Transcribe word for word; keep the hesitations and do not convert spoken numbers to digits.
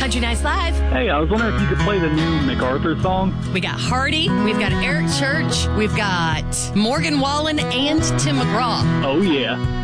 Country Nights Live. Hey, I was wondering if you could play the new MacArthur song. We got Hardy, we've got Eric Church, we've got Morgan Wallen, and Tim McGraw. Oh, yeah.